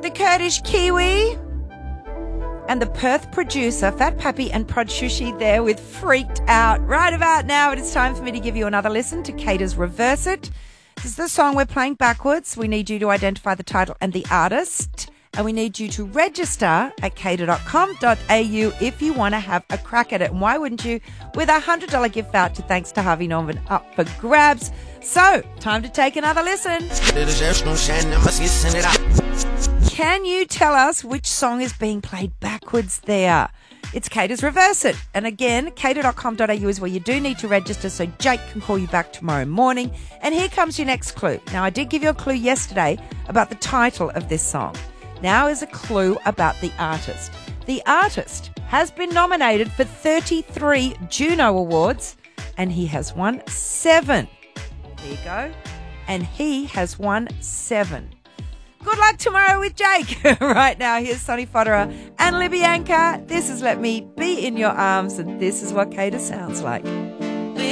Amanda Kurdish, Kiwi. And the Perth producer, Fat Pappy and Prod Shushi there with Freaked Out. Right about now, it is time for me to give you another listen to Kata's Reverse It. This is the song we're playing backwards. We need you to identify the title and the artist. And we need you to register at kata.com.au if you want to have a crack at it. And why wouldn't you? With a $100 gift voucher thanks to Harvey Norman up for grabs. So, time to take another listen. Can you tell us which song is being played backwards there? It's Kata's Reverse It. And again, kata.com.au is where you do need to register so Jake can call you back tomorrow morning. And here comes your next clue. Now, I did give you a clue yesterday about the title of this song. Now is a clue about the artist. The artist has been nominated for 33 Juno Awards and he has won 7. There you go. And he has won 7. Good luck tomorrow with Jake. Right now, here's Sonny Fodera and Libby Anchor. This is Let Me Be in Your Arms, and this is what Kata sounds like.